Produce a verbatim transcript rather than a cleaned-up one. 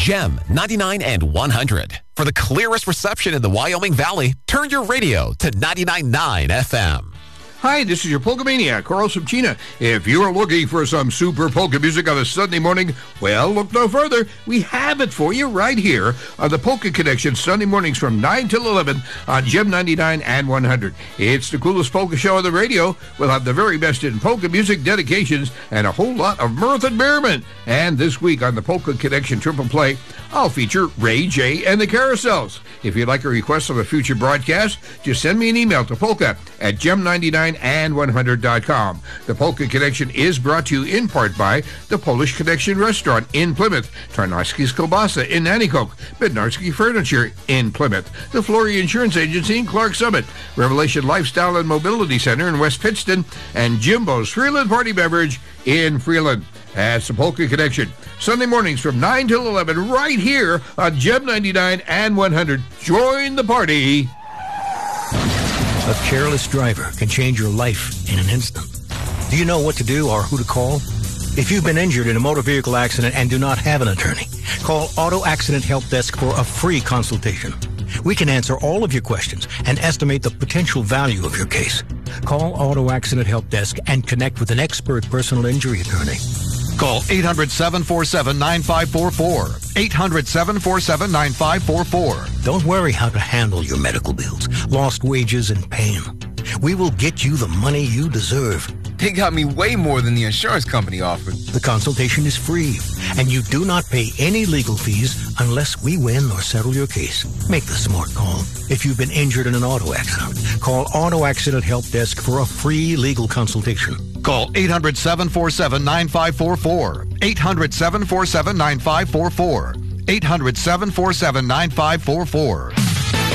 Gem ninety-nine and one hundred. For the clearest reception in the Wyoming Valley, turn your radio to ninety-nine point nine F M. Hi, this is your Polka Maniac, Carl Subchina. If you're looking for some super polka music on a Sunday morning, well, look no further. We have it for you right here on the Polka Connection, Sunday mornings from nine till eleven on Gem ninety-nine and one hundred. It's the coolest polka show on the radio. We'll have the very best in polka music, dedications, and a whole lot of mirth and merriment. And this week on the Polka Connection Triple Play, I'll feature Ray J and the Carousels. If you'd like a request of a future broadcast, just send me an email to polka at gem ninety-nine and one hundred dot com. The Polka Connection is brought to you in part by the Polish Connection Restaurant in Plymouth, Tarnowski's Kielbasa in Nanticoke, Bednarski Furniture in Plymouth, the Flory Insurance Agency in Clark Summit, Revelation Lifestyle and Mobility Center in West Pittston, and Jimbo's Freeland Party Beverage in Freeland. That's the Polka Connection. Sunday mornings from nine till eleven right here on Gem ninety-nine and one hundred. Join the party. A careless driver can change your life in an instant. Do you know what to do or who to call? If you've been injured in a motor vehicle accident and do not have an attorney, call Auto Accident Help Desk for a free consultation. We can answer all of your questions and estimate the potential value of your case. Call Auto Accident Help Desk and connect with an expert personal injury attorney. Call eight hundred, seven four seven, nine five four four. eight hundred, seven four seven, nine five four four. Don't worry how to handle your medical bills, lost wages, and pain. We will get you the money you deserve. They got me way more than the insurance company offered. The consultation is free, and you do not pay any legal fees unless we win or settle your case. Make the smart call. If you've been injured in an auto accident, call Auto Accident Help Desk for a free legal consultation. Call eight hundred, seven four seven, nine five four four. eight hundred, seven four seven, nine five four four. eight hundred, seven four seven, nine five four four.